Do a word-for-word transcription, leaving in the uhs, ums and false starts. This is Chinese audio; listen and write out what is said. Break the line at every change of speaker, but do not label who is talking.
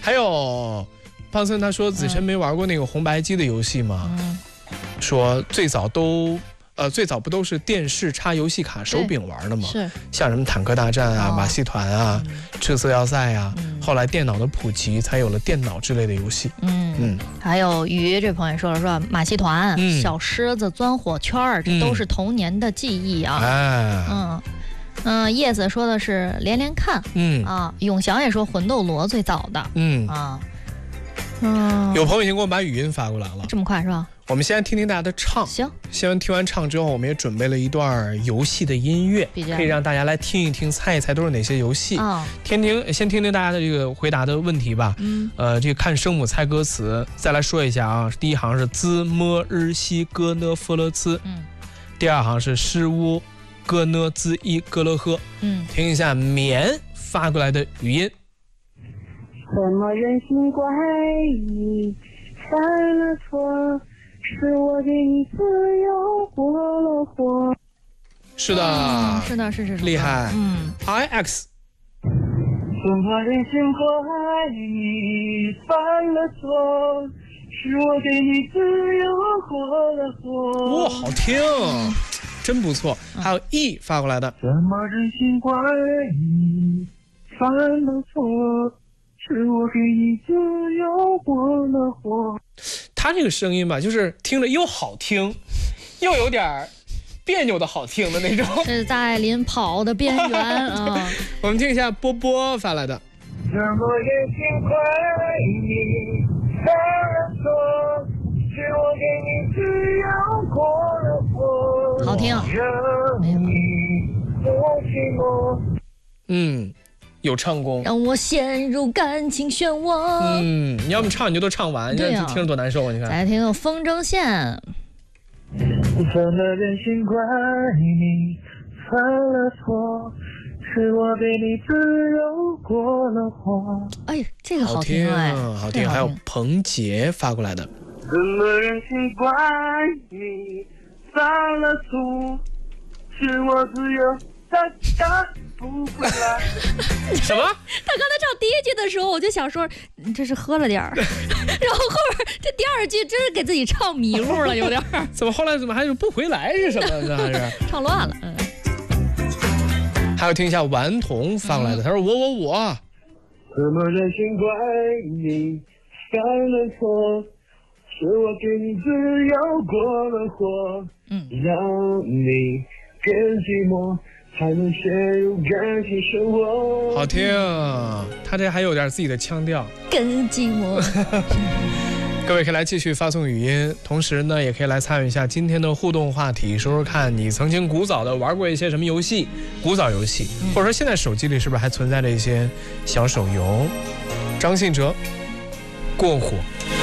还有胖森他说子晨没玩过那个红白机的游戏吗？嗯，说最早都。呃，最早不都是电视插游戏卡手柄玩的吗？
是，
像什么坦克大战啊、哦、马戏团啊、嗯、赤色要塞啊、嗯，后来电脑的普及，才有了电脑之类的游戏。嗯
嗯，还有鱼这朋友说了说马戏团、嗯、小狮子钻火圈，这都是童年的记忆啊。哎、嗯，嗯嗯，叶子说的是连连看，嗯啊，永祥也说魂斗罗最早的，嗯啊，
嗯，有朋友已经给我把语音发过来了，
这么快是吧？
我们先听听大家的唱，
行。
先听完唱之后，我们也准备了一段游戏的音乐，可以让大家来听一听、猜一猜都是哪些游戏。哦、听听，先听听大家的这个回答的问题吧。嗯。呃，这个看声母猜歌词，再来说一下啊。第一行是兹么日西歌呢佛勒兹，嗯。第二行是诗乌歌呢兹伊歌勒呵，嗯。听一下棉发过来的语音。
什么人心怪异，犯了错。是我给你自由过了火。
是的、
嗯，是的，是是是，
厉害。
嗯
，I X。
什么人心怪你犯了错，是我给你自由过了火。
哇，好听，真不错。嗯、还有 E 发过来的。
什么人心怪你犯了错，是我给你自由过了火。
他这个声音吧，就是听着又好听，又有点别扭的好听的那种。
是在临跑的边缘啊。
我们听一下波波发来的。
什么人心怪你犯了错，是我给你自由过了火。
好听。
让你多寂寞。
嗯。有唱功，
让我陷入感情漩涡。
嗯，你要么唱你就都唱完，对、啊、听着多难受啊！你看。
再听《风筝线》。
什么人心怪你犯了错，是我给你自由过了火。
哎，这个好听哎，
好听。还有彭杰发过来的。
什么人心怪你犯了错，是我自由大大。不回来。
什么？
他刚才唱第一句的时候，我就想说，这是喝了点儿，然后后边这第二句真是给自己唱迷路了，有点儿。
怎么后来怎么还是不回来是什么？这还是
唱乱了。嗯。
还有听一下顽童发过来的，他说我我我。
什么人心怪你犯了错，是我给你自由过了火，嗯，让你更寂寞。才能陷入感情漩涡。
好听，他这还有点自己的腔调。
更寂寞。
各位可以来继续发送语音，同时呢，也可以来参与一下今天的互动话题，说说看你曾经古早的玩过一些什么游戏，古早游戏，嗯、或者说现在手机里是不是还存在着一些小手游？张信哲，过火。